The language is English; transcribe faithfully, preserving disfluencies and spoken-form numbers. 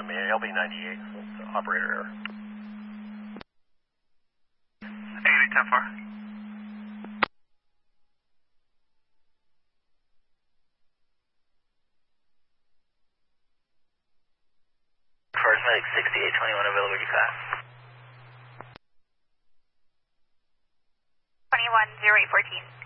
on me. L B ninety-eight, so it's operator error. eighty, ten four. First medic sixty-eight twenty-one available, you pass. twenty-one, zero eight fourteen.